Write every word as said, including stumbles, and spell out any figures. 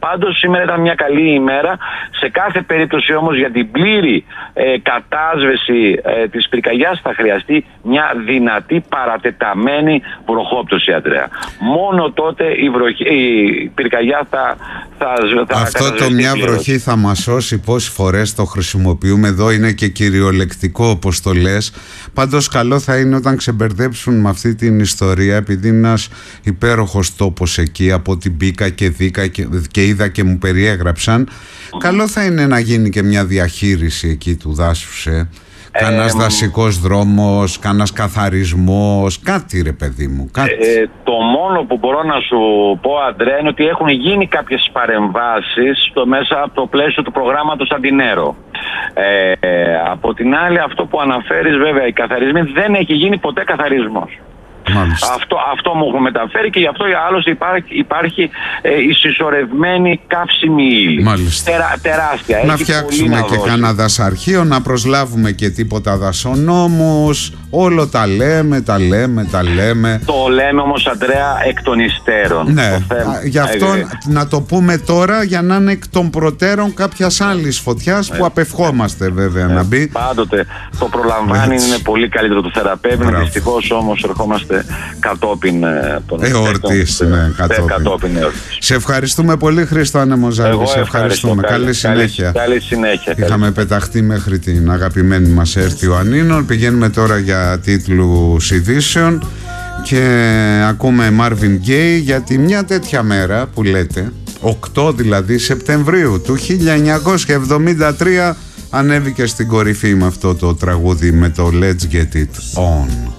Πάντως σήμερα ήταν μια καλή ημέρα. Σε κάθε περίπτωση όμως για την πλήρη ε, κατάσβεση ε, της πυρκαγιάς θα χρειαστεί μια δυνατή παρατεταμένη βροχόπτωση, Αντρέα. Μόνο τότε η, βροχή, η πυρκαγιά θα, θα, θα Αυτό το μια πλήρως. Βροχή θα μας σώσει, πόσες φορές το χρησιμοποιούμε εδώ, είναι και κυριολεκτικό όπως το λες. Πάντως καλό θα είναι όταν ξεμπερδέψουν με αυτή την ιστορία, επειδή είναι ένας υπέροχος τόπος εκεί, από ό,τι μπήκα και δήκα και, και είδα και μου περιέγραψαν. Mm. Καλό θα είναι να γίνει και μια διαχείριση εκεί του δάσους, ε. Κάνας ε, δασικός δρόμος, κάνας καθαρισμός, κάτι ρε παιδί μου, κάτι. Ε, το μόνο που μπορώ να σου πω, Αντρέα, είναι ότι έχουν γίνει κάποιες παρεμβάσεις στο μέσα από το πλαίσιο του προγράμματος Αντινέρο. Ε, από την άλλη, αυτό που αναφέρεις, βέβαια, οι καθαρισμοί, δεν έχει γίνει ποτέ καθαρισμός. Αυτό, αυτό μου έχουν μεταφέρει και γι' αυτό άλλωστε υπάρχει, υπάρχει ε, η συσσωρευμένη καύσιμη ύλη. Τερα, τεράστια. Να φτιάξουμε και κανένα δασαρχείο, να προσλάβουμε και τίποτα δασονόμους. Όλο τα λέμε, τα λέμε, τα λέμε. Το λέμε όμως, Αντρέα, εκ των υστέρων. Ναι, γι' αυτό ε, να το πούμε τώρα για να είναι εκ των προτέρων κάποιας άλλης φωτιάς ε, που απευχόμαστε βέβαια ε, να μπει. Πάντοτε το προλαμβάνει, έτσι. Είναι πολύ καλύτερο το θεραπεύει. Δυστυχώς όμως ερχόμαστε κατόπιν των εορτής, ναι, κατόπιν. κατόπιν εορτής. Σε ευχαριστούμε πολύ, Χρήστο Ανεμοζάλη. Σε ευχαριστούμε. Καλή, καλή συνέχεια. Καλή συνέχεια. Είχαμε καλή. πεταχτεί μέχρι την αγαπημένη μας Έρτη Ιωαννίνων. Πηγαίνουμε τώρα για τίτλους ειδήσεων και ακούμε Marvin Gaye, γιατί μια τέτοια μέρα που λέτε, οκτώ δηλαδή Σεπτεμβρίου του χίλια εννιακόσια εβδομήντα τρία, ανέβηκε στην κορυφή με αυτό το τραγούδι, με το Let's Get It On.